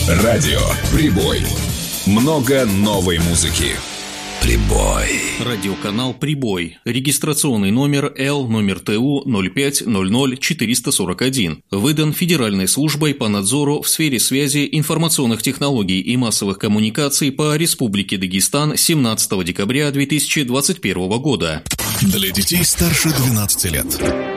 Радио «Прибой». Много новой музыки. «Прибой». Радиоканал «Прибой». Регистрационный номер Л номер ТУ 0500441. Выдан Федеральной службой по надзору в сфере связи, информационных технологий и массовых коммуникаций по Республике Дагестан 17 декабря 2021 года. Для детей старше 12 лет.